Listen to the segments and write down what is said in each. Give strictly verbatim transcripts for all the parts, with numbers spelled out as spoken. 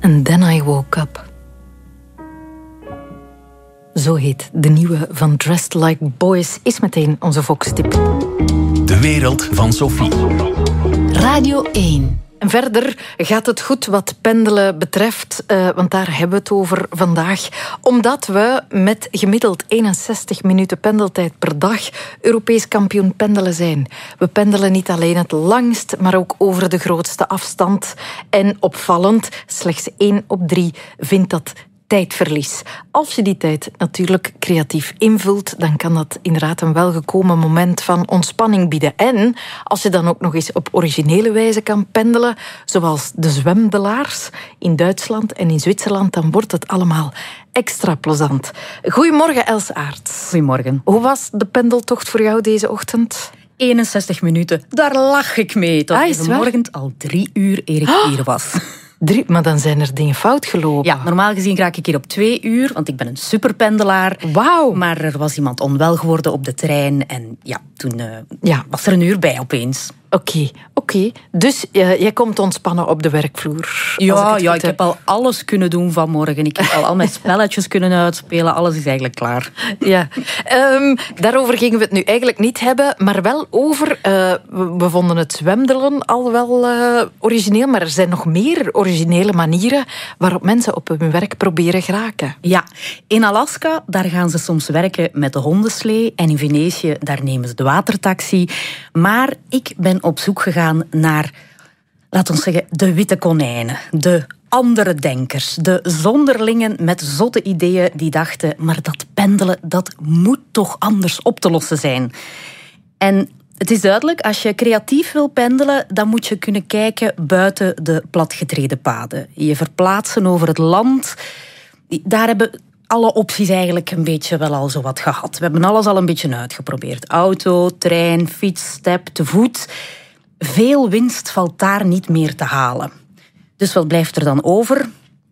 And Then I Woke Up. Zo heet de nieuwe van Dressed Like Boys, is meteen onze Vox-tip. De wereld van Sophie. Radio één. En verder gaat het goed wat pendelen betreft, uh, want daar hebben we het over vandaag. Omdat we met gemiddeld eenenzestig minuten pendeltijd per dag Europees kampioen pendelen zijn. We pendelen niet alleen het langst, maar ook over de grootste afstand. En opvallend, slechts één op drie vindt dat tijdverlies. Als je die tijd natuurlijk creatief invult, dan kan dat inderdaad een welgekomen moment van ontspanning bieden. En als je dan ook nog eens op originele wijze kan pendelen, zoals de zwemdelaars in Duitsland en in Zwitserland, dan wordt het allemaal extra plezant. Goedemorgen, Els Aerts. Goedemorgen. Hoe was de pendeltocht voor jou deze ochtend? eenenzestig minuten, daar lag ik mee. Tot ah, vanmorgen al drie uur eer ik hier was. Drie, maar dan zijn er dingen fout gelopen. Ja, normaal gezien raak ik hier op twee uur, want ik ben een superpendelaar. Wauw. Maar er was iemand onwel geworden op de trein en ja, toen uh, ja. was er een uur bij opeens. Oké, okay, oké. Okay. Dus uh, jij komt ontspannen op de werkvloer? Ja, ik, ja, ik heb al alles kunnen doen vanmorgen. Ik heb al al mijn spelletjes kunnen uitspelen. Alles is eigenlijk klaar. Ja. Um, daarover gingen we het nu eigenlijk niet hebben, maar wel over... Uh, we vonden het zwemdelen al wel uh, origineel, maar er zijn nog meer originele manieren waarop mensen op hun werk proberen geraken. Ja, in Alaska, daar gaan ze soms werken met de hondenslee. En in Venetië, daar nemen ze de watertaxi. Maar ik ben op zoek gegaan naar, laten we zeggen, de witte konijnen. De andere denkers. De zonderlingen met zotte ideeën die dachten, maar dat pendelen, dat moet toch anders op te lossen zijn. En het is duidelijk, als je creatief wil pendelen, dan moet je kunnen kijken buiten de platgetreden paden. Je verplaatsen over het land. Daar hebben alle opties eigenlijk een beetje wel al zo wat gehad. We hebben alles al een beetje uitgeprobeerd. Auto, trein, fiets, step, te voet. Veel winst valt daar niet meer te halen. Dus wat blijft er dan over?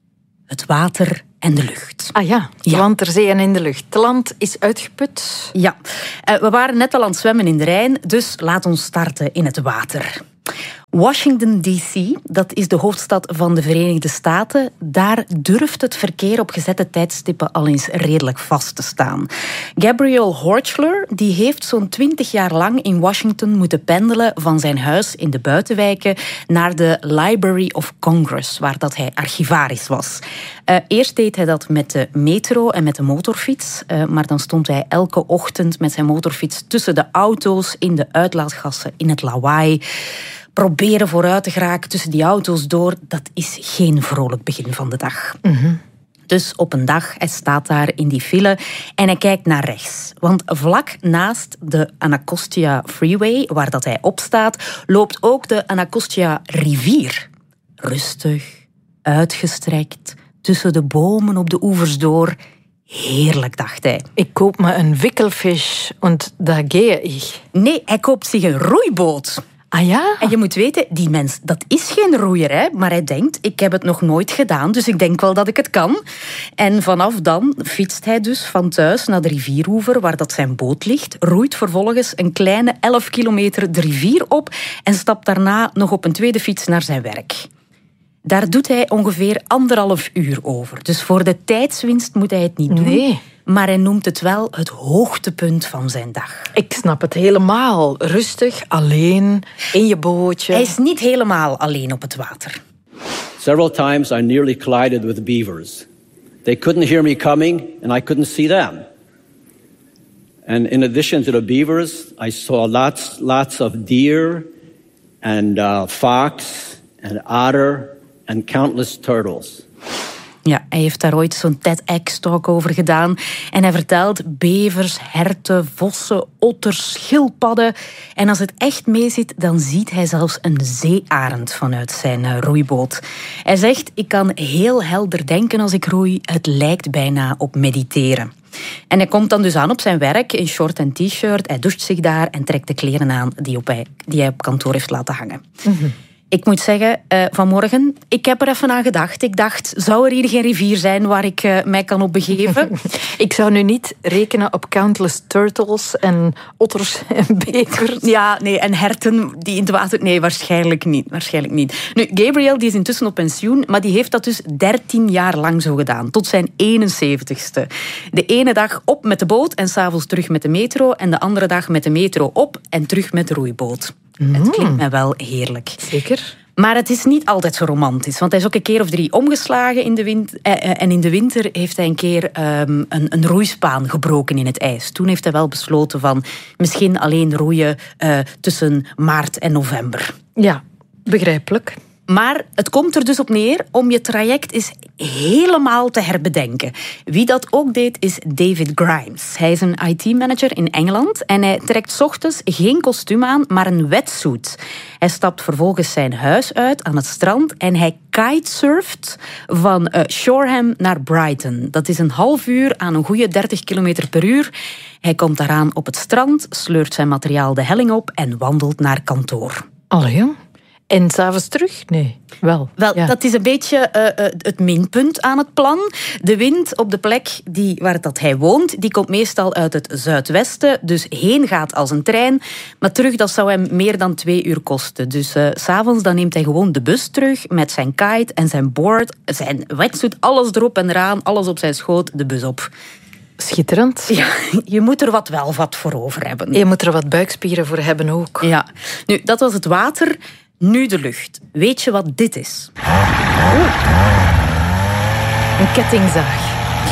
Het water en de lucht. Ah ja, ja. Land, ter zee en in de lucht. Het land is uitgeput. Ja, we waren net al aan het zwemmen in de Rijn, dus laat ons starten in het water. Washington D C, dat is de hoofdstad van de Verenigde Staten. Daar durft het verkeer op gezette tijdstippen al eens redelijk vast te staan. Gabriel Horchler die heeft zo'n twintig jaar lang in Washington moeten pendelen van zijn huis in de buitenwijken naar de Library of Congress, waar dat hij archivaris was. Uh, eerst deed hij dat met de metro en met de motorfiets, uh, maar dan stond hij elke ochtend met zijn motorfiets tussen de auto's, in de uitlaatgassen, in het lawaai. Proberen vooruit te geraken tussen die auto's door, dat is geen vrolijk begin van de dag. Mm-hmm. Dus op een dag, hij staat daar in die file en hij kijkt naar rechts. Want vlak naast de Anacostia Freeway, waar dat hij op staat, loopt ook de Anacostia rivier. Rustig, uitgestrekt, tussen de bomen op de oevers door. Heerlijk, dacht hij. Ik koop me een wikkelvis en daar gehe ik. Nee, hij koopt zich een roeiboot. Ah ja? En je moet weten, die mens, dat is geen roeier, hè? Maar hij denkt, ik heb het nog nooit gedaan, dus ik denk wel dat ik het kan. En vanaf dan fietst hij dus van thuis naar de rivieroever, waar dat zijn boot ligt, roeit vervolgens een kleine elf kilometer de rivier op en stapt daarna nog op een tweede fiets naar zijn werk. Daar doet hij ongeveer anderhalf uur over. Dus voor de tijdswinst moet hij het niet doen. Nee. Maar hij noemt het wel het hoogtepunt van zijn dag. Ik snap het helemaal. Rustig, alleen, in je bootje. Hij is niet helemaal alleen op het water. Several times I nearly collided with beavers. They couldn't hear me coming and I couldn't see them. And in addition to the beavers, I saw lots, lots of deer and uh, fox and otter and countless turtles. Ja, hij heeft daar ooit zo'n TEDx-talk over gedaan. En hij vertelt bevers, herten, vossen, otters, schildpadden. En als het echt meezit, dan ziet hij zelfs een zeearend vanuit zijn uh, roeiboot. Hij zegt, ik kan heel helder denken als ik roei. Het lijkt bijna op mediteren. En hij komt dan dus aan op zijn werk in short en t-shirt. Hij doucht zich daar en trekt de kleren aan die, op hij, die hij op kantoor heeft laten hangen. Mm-hmm. Ik moet zeggen, uh, vanmorgen, ik heb er even aan gedacht. Ik dacht, zou er hier geen rivier zijn waar ik uh, mij kan op begeven? Ik zou nu niet rekenen op countless turtles en otters en bevers. Ja, nee, en herten die in het water... Nee, waarschijnlijk niet. Waarschijnlijk niet. Nu, Gabriel die is intussen op pensioen, maar die heeft dat dus dertien jaar lang zo gedaan. Tot zijn eenenzeventigste. De ene dag op met de boot en 's avonds terug met de metro. En de andere dag met de metro op en terug met de roeiboot. Mm. Het klinkt mij wel heerlijk. Zeker. Maar het is niet altijd zo romantisch. Want hij is ook een keer of drie omgeslagen in de wind, eh, en in de winter heeft hij een keer um, een, een roeispaan gebroken in het ijs. Toen heeft hij wel besloten van misschien alleen roeien uh, tussen maart en november. Ja, begrijpelijk. Maar het komt er dus op neer om je traject eens helemaal te herbedenken. Wie dat ook deed, is David Grimes. Hij is een I T-manager in Engeland en hij trekt 's ochtends geen kostuum aan, maar een wetsuit. Hij stapt vervolgens zijn huis uit aan het strand en hij kitesurft van uh, Shoreham naar Brighton. Dat is een half uur aan een goede dertig kilometer per uur. Hij komt daaraan op het strand, sleurt zijn materiaal de helling op en wandelt naar kantoor. Allee, en 's avonds terug? Nee, wel. Wel, ja. Dat is een beetje uh, uh, het minpunt aan het plan. De wind op de plek die, waar dat hij woont, die komt meestal uit het zuidwesten. Dus heen gaat als een trein. Maar terug, dat zou hem meer dan twee uur kosten. Dus uh, 's avonds dan neemt hij gewoon de bus terug met zijn kite en zijn board, zijn wetsuit, alles erop en eraan, alles op zijn schoot, de bus op. Schitterend. Ja, je moet er wat wel wat voor over hebben. Je moet er wat buikspieren voor hebben ook. Ja. Nu, dat was het water. Nu de lucht. Weet je wat dit is? Oh. Een kettingzaag.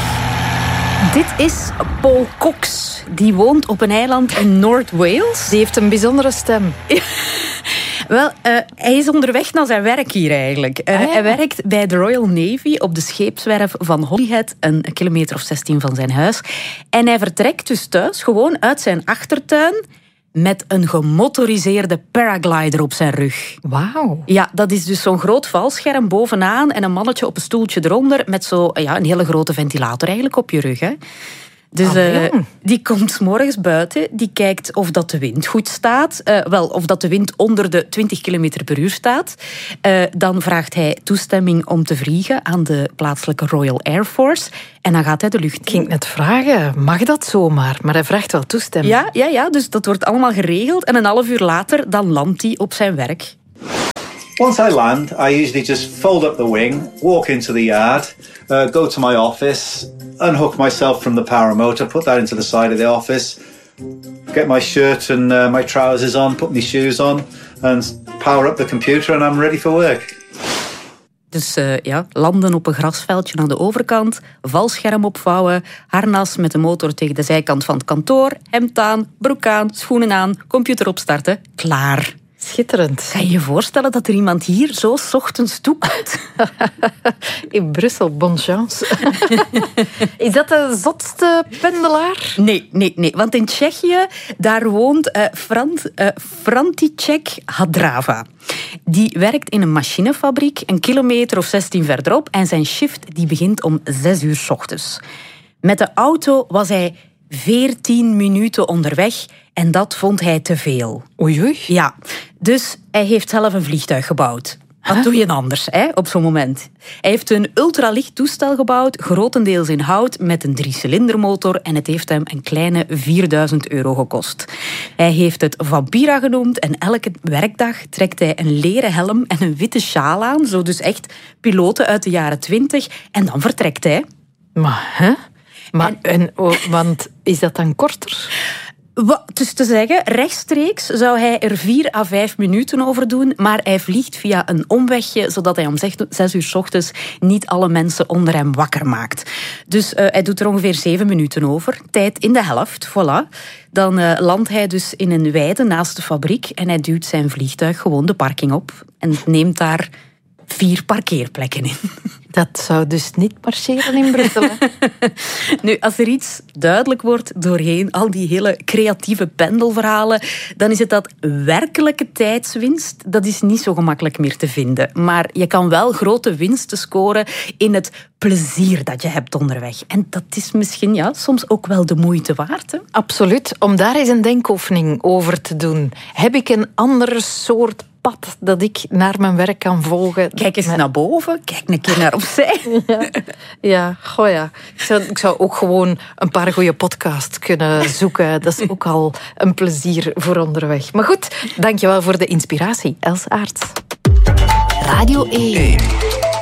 Dit is Paul Cox. Die woont op een eiland in Noord-Wales. Die heeft een bijzondere stem. Wel, uh, hij is onderweg naar zijn werk hier eigenlijk. Uh, ah, ja. Hij werkt bij de Royal Navy op de scheepswerf van Holyhead, een kilometer of zestien van zijn huis. En hij vertrekt dus thuis gewoon uit zijn achtertuin met een gemotoriseerde paraglider op zijn rug. Wauw. Ja, dat is dus zo'n groot valscherm bovenaan en een mannetje op een stoeltje eronder met zo, ja, een hele grote ventilator eigenlijk op je rug. Hè. Dus uh, die komt 's morgens buiten, die kijkt of dat de wind goed staat. Uh, wel, of dat de wind onder de twintig kilometer per uur staat. Uh, dan vraagt hij toestemming om te vliegen aan de plaatselijke Royal Air Force. En dan gaat hij de lucht in. Ik ging net vragen, mag dat zomaar? Maar hij vraagt wel toestemming. Ja, ja, ja, dus dat wordt allemaal geregeld. En een half uur later, dan landt hij op zijn werk. Once I land, I usually just fold up the wing, walk into the yard, uh, go to my office, unhook myself from the paramotor, put that into the side of the office, get my shirt and uh, my trousers on, put my shoes on, and power up the computer and I'm ready for work. Dus uh, ja, landen op een grasveldje aan de overkant, valscherm opvouwen, harnas met de motor tegen de zijkant van het kantoor, hemd aan, broek aan, schoenen aan, computer opstarten, klaar. Schitterend. Kan je je voorstellen dat er iemand hier zo 's ochtends toekomt? In Brussel, bonne chance. Is dat de zotste pendelaar? Nee, nee, nee. Want in Tsjechië, daar woont uh, Frant, uh, František Hadrava. Die werkt in een machinefabriek, een kilometer of zestien verderop. En zijn shift die begint om zes uur 's ochtends. Met de auto was hij veertien minuten onderweg en dat vond hij te veel. Oei, oei. Ja, dus hij heeft zelf een vliegtuig gebouwd. Wat huh? doe je anders hè, op zo'n moment? Hij heeft een ultralicht toestel gebouwd, grotendeels in hout, met een drie-cilindermotor en het heeft hem een kleine vierduizend euro gekost. Hij heeft het Vampira genoemd en elke werkdag trekt hij een leren helm en een witte sjaal aan, zo dus echt piloten uit de jaren twintig, en dan vertrekt hij. Maar, hè? Maar, en, en, oh, want is dat dan korter? Wat, dus te zeggen, rechtstreeks zou hij er vier à vijf minuten over doen, maar hij vliegt via een omwegje, zodat hij om zes uur 's ochtends niet alle mensen onder hem wakker maakt. Dus uh, hij doet er ongeveer zeven minuten over. Tijd in de helft, voilà. Dan uh, landt hij dus in een weide naast de fabriek en hij duwt zijn vliegtuig gewoon de parking op en neemt daar vier parkeerplekken in. Dat zou dus niet marcheren in Brussel. Nu, als er iets duidelijk wordt doorheen al die hele creatieve pendelverhalen, dan is het dat werkelijke tijdswinst, dat is niet zo gemakkelijk meer te vinden. Maar je kan wel grote winsten scoren in het plezier dat je hebt onderweg. En dat is misschien ja, soms ook wel de moeite waard. Hè? Absoluut. Om daar eens een denkoefening over te doen. Heb ik een andere soort pad dat ik naar mijn werk kan volgen. Kijk eens Met... naar boven, kijk een keer naar opzij. Ja, ja, goh ja. Ik zou, ik zou ook gewoon een paar goede podcasts kunnen zoeken. Dat is ook al een plezier voor onderweg. Maar goed, dankjewel voor de inspiratie, Els Aarts. Radio één.